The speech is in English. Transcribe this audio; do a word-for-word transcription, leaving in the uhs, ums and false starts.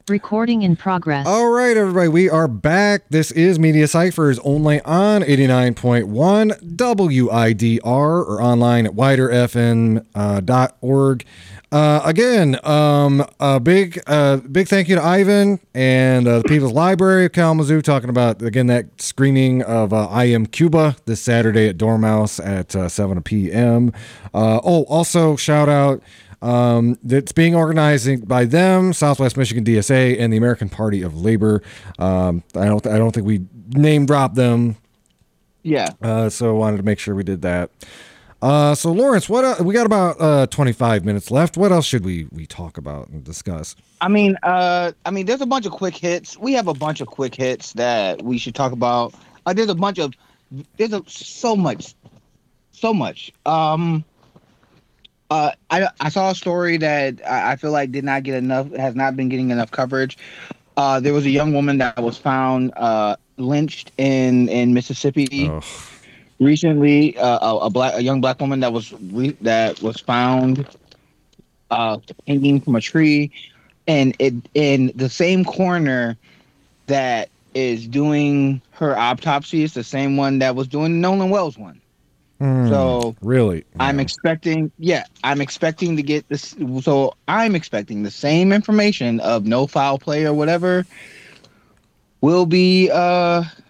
Recording in progress. All right, everybody, we are back. This is Media Ciphers only on eighty-nine point one W I D R or online at wider f m dot org. Uh, again, um, a big, uh, big thank you to Ivan and uh, the People's Library of Kalamazoo talking about, again, that screening of uh, I Am Cuba this Saturday at Dormouse at uh, seven p.m. Uh, oh, also shout out Um, that's being organized by them, Southwest Michigan D S A, and the American Party of Labor. Um, I don't, I don't think we name dropped them. Yeah. Uh, so I wanted to make sure we did that. Uh, so Lawrence, what uh, we got about uh, twenty-five minutes left. What else should we we talk about and discuss? I mean, uh, I mean, there's a bunch of quick hits. We have a bunch of quick hits that we should talk about. Uh, there's a bunch of, there's a, so much, so much. Um. Uh, I I saw a story that I, I feel like did not get enough, has not been getting enough coverage. Uh, there was a young woman that was found uh, lynched in in Mississippi Oh. recently. Uh, a, a black a young black woman that was re- that was found uh, hanging from a tree, and it in the same coroner that is doing her autopsy is the same one that was doing the Nolan Wells one. Mm, So really, I'm Yeah. expecting, yeah, I'm expecting to get this. So I'm expecting the same information of no foul play or whatever will be uh